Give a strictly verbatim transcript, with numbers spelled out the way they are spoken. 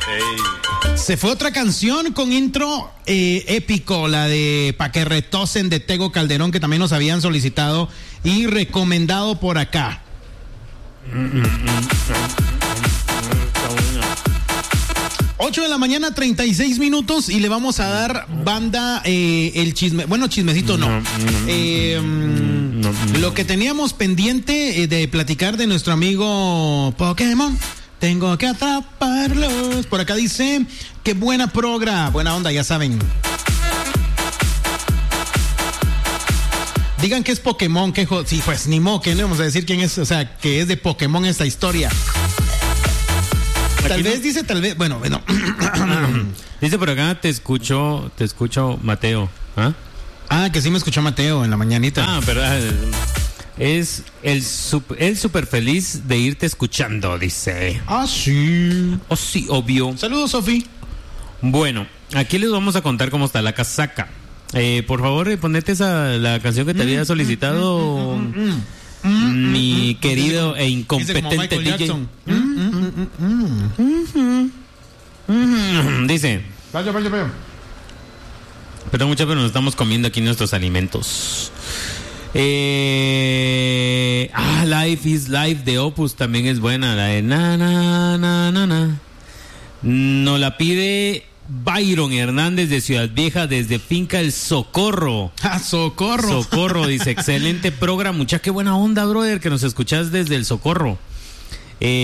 Hey. Se fue otra canción con intro eh, épico, la de Pa' que retosen de Tego Calderón, que también nos habían solicitado y recomendado por acá. ocho de la mañana, treinta y seis minutos, y le vamos a dar banda eh, el chisme. Bueno, chismecito no. Eh, lo que teníamos pendiente eh, de platicar de nuestro amigo Pokémon. Tengo que atraparlos. Por acá dice, qué buena progra, buena onda, ya saben. Digan que es Pokémon, que jo- sí, pues ni modo, que no vamos a decir quién es, o sea, que es de Pokémon esta historia. Tal Aquí vez no. dice, tal vez, bueno, bueno. Dice por acá, te escucho, te escucho, Mateo. ¿Ah? Ah, que sí me escuchó Mateo en la mañanita. Ah, pero ah, es el sup- el súper feliz de irte escuchando, dice. Ah, sí. Oh, sí, obvio. Saludos, Sofi. Bueno, aquí les vamos a contar cómo está la casaca. Eh, por favor, eh, ponete esa la canción que te había solicitado mi querido e incompetente D J. Dice, Vaya, vaya, vaya. perdón mucho, pero nos estamos comiendo aquí nuestros alimentos. Eh, ah, Life is Life de Opus también es buena, la de na na na na na. Nos la pide Byron Hernández de Ciudad Vieja desde Finca El Socorro. Ah, socorro. Socorro, dice, excelente programa. Mucha qué buena onda, brother, que nos escuchás desde El Socorro. Eh,